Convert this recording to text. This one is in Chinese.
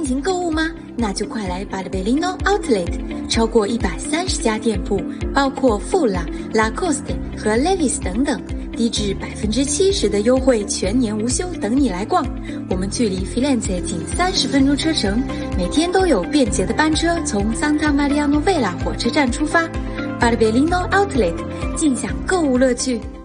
情购物吗？那就快来巴尔贝林诺 Outlet， 超过130家店铺，包括富拉、Lacoste 和 Levi's 等等，低至70%的优惠，全年无休，等你来逛。我们距离 Firenze 仅30分钟车程，每天都有便捷的班车从 Santa Maria Novella 火车站出发。巴尔贝林诺 Outlet， 尽享购物乐趣。